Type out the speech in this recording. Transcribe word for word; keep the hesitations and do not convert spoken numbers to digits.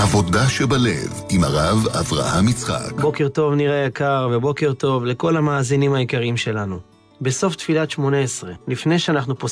עבודה שבלב עם הרב אברהם יצחק. בוקר טוב נראה יקר, ובוקר טוב לכל המאזינים היקרים שלנו. בסוף תפילת שמונה עשרה, לפני שאנחנו